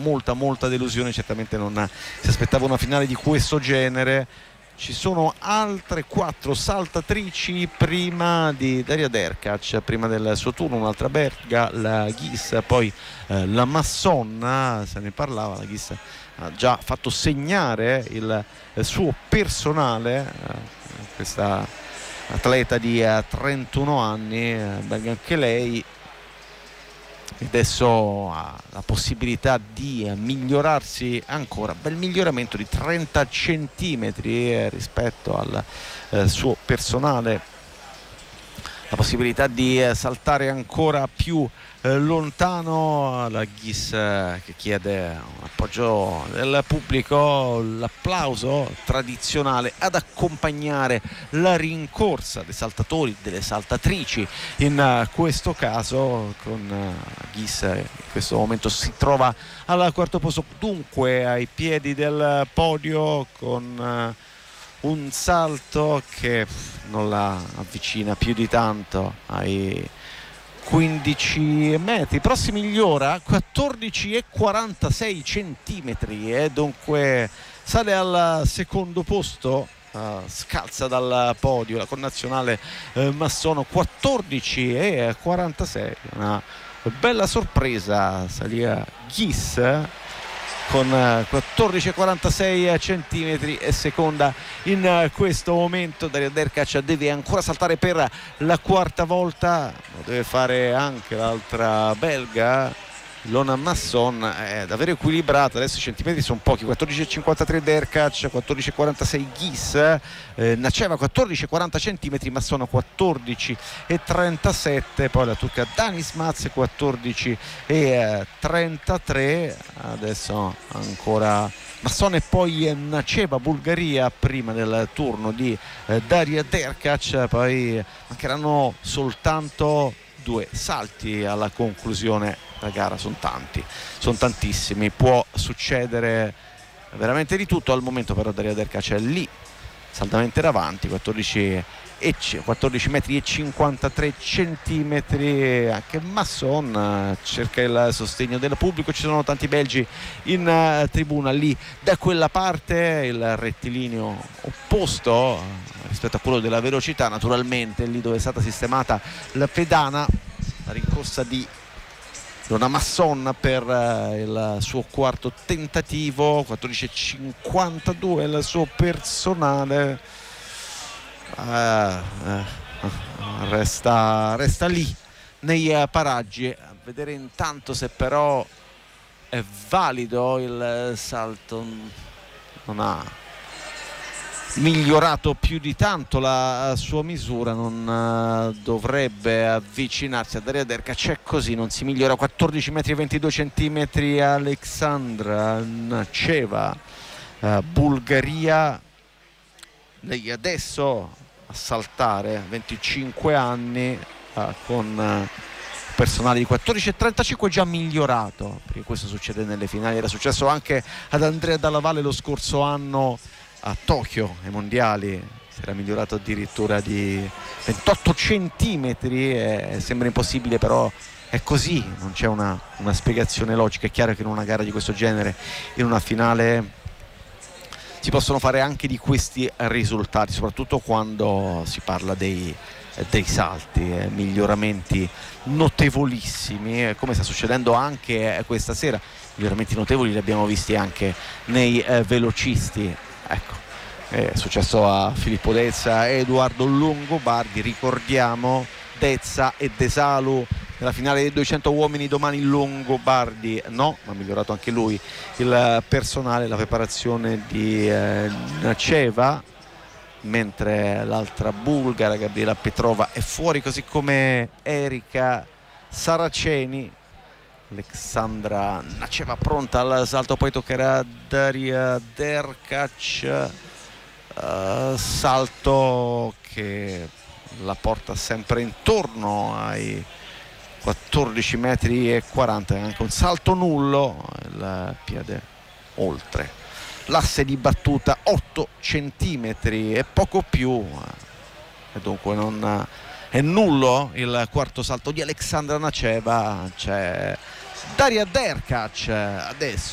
molta delusione, certamente non si aspettava una finale di questo genere. Ci sono altre 4 saltatrici prima di Daria Derkac, prima del suo turno, un'altra belga, la Ghis, poi la Masson, se ne parlava, la Ghis ha già fatto segnare il suo personale, questa atleta di 31 anni, belga anche lei, e adesso ha la possibilità di migliorarsi ancora, bel miglioramento di 30 centimetri rispetto al suo personale, la possibilità di saltare ancora più lontano. La Ghis che chiede un appoggio del pubblico, l'applauso tradizionale ad accompagnare la rincorsa dei saltatori, delle saltatrici in questo caso, con Ghis in questo momento si trova al quarto posto, dunque ai piedi del podio, con un salto che non la avvicina più di tanto ai 15 metri, però si migliora 14,46 centimetri e dunque sale al secondo posto, scalza dal podio la connazionale Masson, 14,46, una bella sorpresa, salia Ghis con 14,46 centimetri e seconda in questo momento. Daria Derkac deve ancora saltare per la quarta volta, lo deve fare anche l'altra belga Ilona Masson, è davvero equilibrata. Adesso i centimetri sono pochi, 14,53 Derkac, 14,46 Ghis, Naceva 14,40 centimetri, Masson 14,37, poi la turca Danis Maz 14,33, adesso ancora Masson e poi Naceva, Bulgaria, prima del turno di Daria Derkac. Poi mancheranno soltanto 2 salti alla conclusione. La gara sono tantissimi, può succedere veramente di tutto. Al momento però Daria Derkac è lì saldamente davanti, 14 metri e 53 centimetri. Anche Masson cerca il sostegno del pubblico, ci sono tanti belgi in tribuna. Lì da quella parte il rettilineo opposto rispetto a quello della velocità, naturalmente lì dove è stata sistemata la pedana, la rincorsa di Ilona Masson per il suo quarto tentativo, 14,52 il suo personale, resta lì nei paraggi, a vedere intanto se però è valido il salto. Non ha migliorato più di tanto la sua misura, non dovrebbe avvicinarsi a Daria Derkac, c'è così, non si migliora. 14 metri e 22 centimetri Alexandra Naceva, Bulgaria, lei adesso a saltare, 25 anni, con personale di 14,35, già migliorato, perché questo succede nelle finali, era successo anche ad Andrea Dalla Valle lo scorso anno a Tokyo ai mondiali, si era migliorato addirittura di 28 centimetri e sembra impossibile, però è così, non c'è una spiegazione logica. È chiaro che in una gara di questo genere, in una finale, si possono fare anche di questi risultati, soprattutto quando si parla dei salti, miglioramenti notevolissimi, come sta succedendo anche questa sera. Miglioramenti notevoli li abbiamo visti anche nei velocisti. Ecco, è successo a Filippo Dezza e Edoardo Longobardi. Ricordiamo Dezza e Desalu nella finale dei 200 uomini domani. Longobardi no, ma ha migliorato anche lui il personale, la preparazione di Naceva, mentre l'altra bulgara Gabriela Petrova è fuori, così come Erika Saraceni. Alexandra Naceva pronta al salto, poi toccherà Daria Derkac, salto che la porta sempre intorno ai 14 metri e 40, anche un salto nullo, il piede oltre l'asse di battuta, 8 centimetri e poco più, e dunque non è nullo il quarto salto di Alexandra Naceva. C'è Daria Derkac adesso